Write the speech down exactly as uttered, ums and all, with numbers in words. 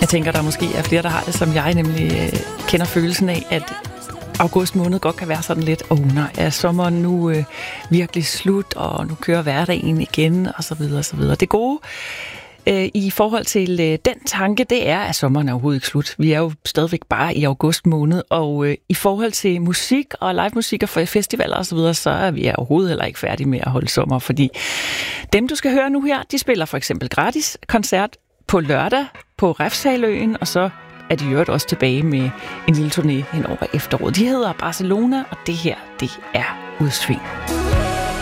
Jeg tænker, der måske er flere, der har det, som jeg nemlig øh, kender følelsen af, at august måned godt kan være sådan lidt, åh oh, nej, er sommeren nu øh, virkelig slut, og nu kører hverdagen igen, og så videre, og så videre. Det gode øh, i forhold til øh, den tanke, det er, at sommeren er overhovedet ikke slut. Vi er jo stadigvæk bare i august måned, og øh, i forhold til musik og live musik og festivaler og så videre, så er vi overhovedet heller ikke færdige med at holde sommer, fordi dem, du skal høre nu her, de spiller for eksempel gratis koncert på lørdag på Refshaleøen, og så er de jo også tilbage med en lille turné hen over efteråret. De hedder Barcelona, og det her, det er Udsving.